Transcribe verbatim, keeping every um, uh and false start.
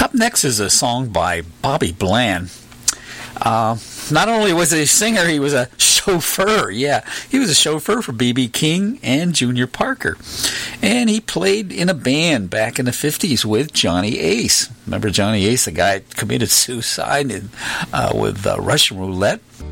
Up next is a song by Bobby Bland. Uh, not only was he a singer, he was a chauffeur. Yeah, he was a chauffeur for B B King and Junior Parker. And he played in a band back in the fifties with Johnny Ace. Remember Johnny Ace, the guy that committed suicide in, uh, with uh, Russian roulette?